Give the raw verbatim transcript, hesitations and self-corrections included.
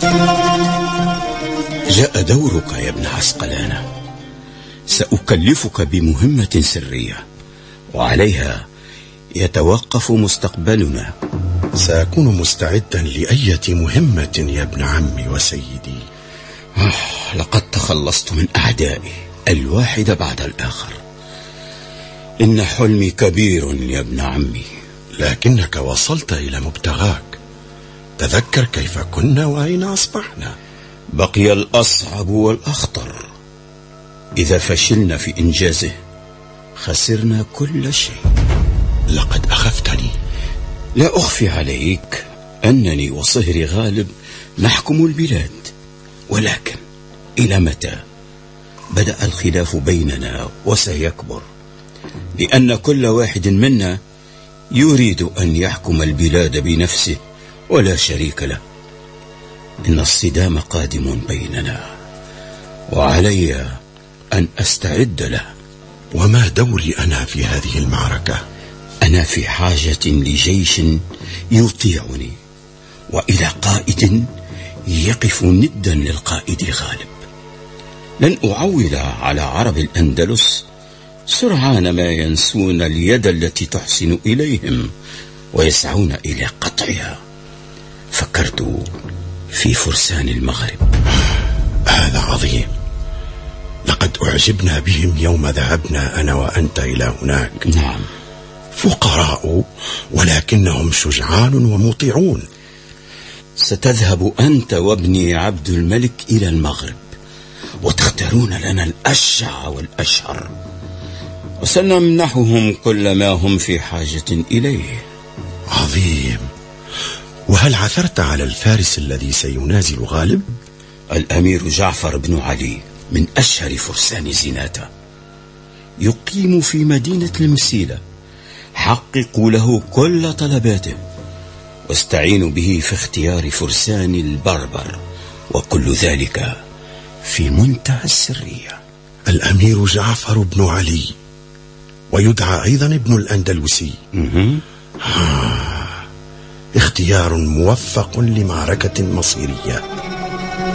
جاء دورك يا ابن عسقلانة. سأكلفك بمهمة سرية وعليها يتوقف مستقبلنا. سأكون مستعدا لأية مهمة يا ابن عمي وسيدي. آه لقد تخلصت من أعدائي الواحد بعد الآخر. إن حلمي كبير يا ابن عمي. لكنك وصلت إلى مبتغاك. تذكر كيف كنا وأين أصبحنا. بقي الأصعب والأخطر. إذا فشلنا في إنجازه خسرنا كل شيء. لقد أخفتني. لا أخفي عليك أنني وصهري غالب نحكم البلاد، ولكن إلى متى؟ بدأ الخلاف بيننا وسيكبر، لأن كل واحد منا يريد أن يحكم البلاد بنفسه ولا شريك له. إن الصدام قادم بيننا وعلي أن أستعد له. وما دوري أنا في هذه المعركة؟ أنا في حاجة لجيش يطيعني وإلى قائد يقف ندا للقائد غالب. لن أعول على عرب الأندلس سرعان ما ينسون اليد التي تحسن إليهم ويسعون إلى قطعها. فكرت في فرسان المغرب. هذا عظيم. لقد أعجبنا بهم يوم ذهبنا أنا وأنت إلى هناك. نعم. فقراء ولكنهم شجعان ومطيعون. ستذهب أنت وابني عبد الملك إلى المغرب وتختارون لنا الأشع والأشهر، وسنمنحهم كل ما هم في حاجة إليه. عظيم. وهل عثرت على الفارس الذي سينازل غالب؟ الأمير جعفر بن علي من أشهر فرسان زناتة، يقيم في مدينة المسيلة. حققوا له كل طلباته واستعينوا به في اختيار فرسان البربر، وكل ذلك في منتهى السرية. الأمير جعفر بن علي ويدعى أيضا ابن الأندلسي. اختيار موفق لمعركة مصيرية.